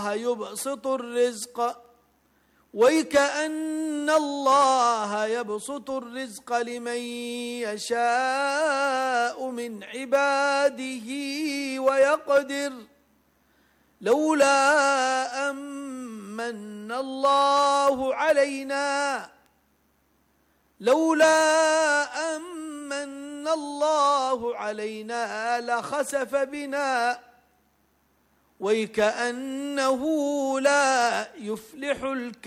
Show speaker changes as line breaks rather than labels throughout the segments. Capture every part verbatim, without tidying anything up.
الله يبسط الرزق ويكأن الله يبسط الرزق لمن يشاء من عباده ويقدر لولا أمن الله علينا لولا أمن الله علينا لخسف بنا ويكأنه لا يفلح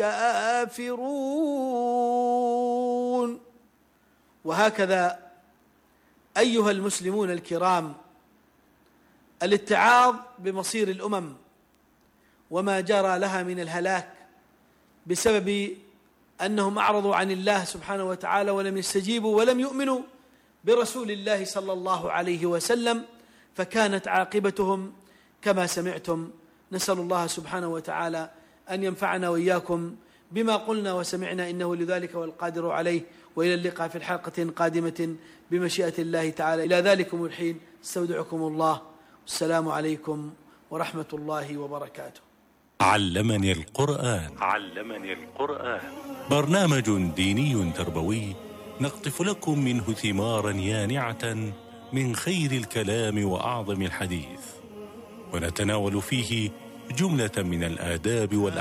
الكافرون. وهكذا أيها المسلمون الكرام، الاتعاظ بمصير الأمم وما جرى لها من الهلاك بسبب أنهم أعرضوا عن الله سبحانه وتعالى ولم يستجيبوا ولم يؤمنوا برسول الله صلى الله عليه وسلم، فكانت عاقبتهم كما سمعتم. نسأل الله سبحانه وتعالى أن ينفعنا وإياكم بما قلنا وسمعنا، إنه لذلك والقادر عليه. وإلى اللقاء في الحلقة قادمة بمشيئة الله تعالى. إلى ذلكم الحين استودعكم الله، والسلام عليكم ورحمة الله وبركاته.
علمني القرآن. علمني القرآن برنامج ديني تربوي نقطف لكم منه ثمارا يانعة من خير الكلام وأعظم الحديث، ونتناول فيه جملة من الآداب والأخلاق